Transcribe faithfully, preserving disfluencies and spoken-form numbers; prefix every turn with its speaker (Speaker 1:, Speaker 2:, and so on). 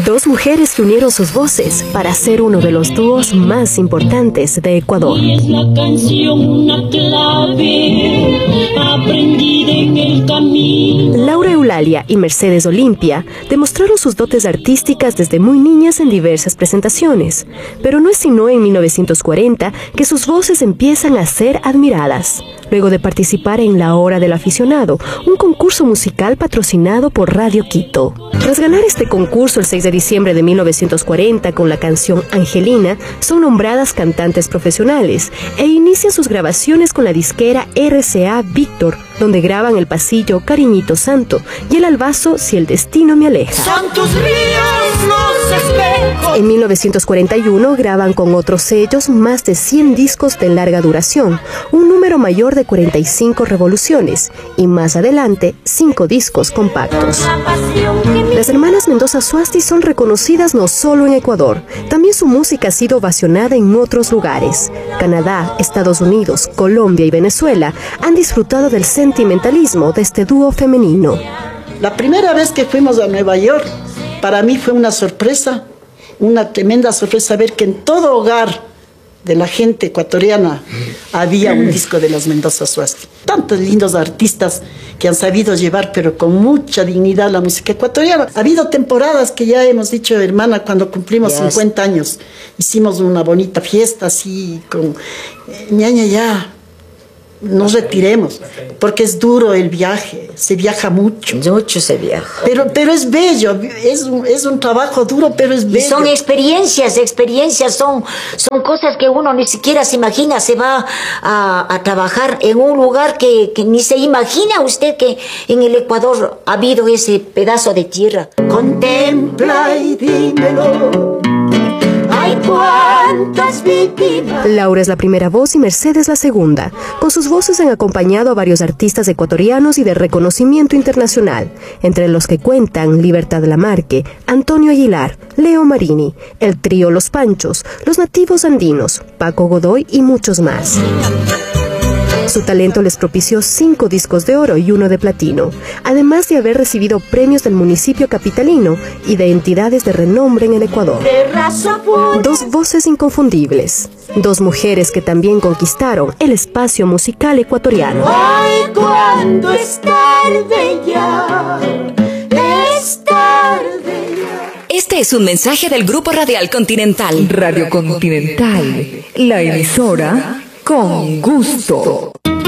Speaker 1: Dos mujeres que unieron sus voces para ser uno de los dúos más importantes de Ecuador.
Speaker 2: Y es la canción una clave aprendida en el camino.
Speaker 1: Laura Eulalia y Mercedes Olimpia demostraron sus dotes artísticas desde muy niñas en diversas presentaciones, pero no es sino en mil novecientos cuarenta que sus voces empiezan a ser admiradas, luego de participar en La Hora del Aficionado, un concurso musical patrocinado por Radio Quito. Tras ganar este concurso el seis de diciembre de mil novecientos cuarenta con la canción Angelina, son nombradas cantantes profesionales e inician sus grabaciones con la disquera R C A Víctor, donde graban El Pasillo, Cariñito Santo y El Albazo, Si el Destino me aleja.
Speaker 2: Son tus ríos los espejos.
Speaker 1: En mil novecientos cuarenta y uno graban con otros sellos más de cien discos de larga duración, un número mayor de cuarenta y cinco revoluciones y más adelante cinco discos compactos. Las hermanas Mendoza Suasti son reconocidas no solo en Ecuador, también su música ha sido ovacionada en otros lugares. Canadá, Estados Unidos, Colombia y Venezuela han disfrutado del sentimentalismo de este dúo femenino.
Speaker 3: La primera vez que fuimos a Nueva York, para mí fue una sorpresa, una tremenda sorpresa ver que en todo hogar de la gente ecuatoriana había un disco de las Mendoza Suasti. Tantos lindos artistas que han sabido llevar, pero con mucha dignidad, la música ecuatoriana. Ha habido temporadas que ya hemos dicho, hermana, cuando cumplimos yes. cincuenta años, hicimos una bonita fiesta así, con eh, ñaña ya. Nos retiremos, porque es duro el viaje, se viaja mucho.
Speaker 4: Mucho se viaja.
Speaker 3: Pero, pero es bello, es un, es un trabajo duro, pero es bello.
Speaker 4: Y son experiencias, experiencias, son, son cosas que uno ni siquiera se imagina. Se va a, a trabajar en un lugar que, que ni se imagina usted que en el Ecuador ha habido ese pedazo de tierra.
Speaker 3: Contempla y dímelo. Hay cuántas víctimas.
Speaker 1: Laura es la primera voz y Mercedes la segunda. Con sus voces han acompañado a varios artistas ecuatorianos y de reconocimiento internacional, entre los que cuentan Libertad Lamarque, Antonio Aguilar, Leo Marini, el trío Los Panchos, Los Nativos Andinos, Paco Godoy y muchos más. Su talento les propició cinco discos de oro y uno de platino, además de haber recibido premios del municipio capitalino y de entidades de renombre en el Ecuador. Dos voces inconfundibles, dos mujeres que también conquistaron el espacio musical ecuatoriano.
Speaker 2: Ay, cuando es tarde ya, es tarde ya.
Speaker 5: Este es un mensaje del Grupo Radial Continental.
Speaker 6: Radio Continental, la emisora con gusto.